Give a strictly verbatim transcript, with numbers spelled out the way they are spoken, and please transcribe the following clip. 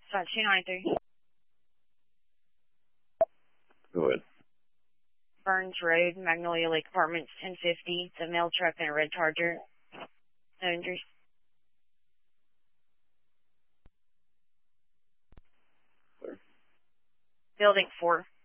Spot two ninety-three. Go ahead. Burns Road, Magnolia Lake Apartments, ten fifty. It's a mail truck and a red Charger. No injuries. Clear. Building four.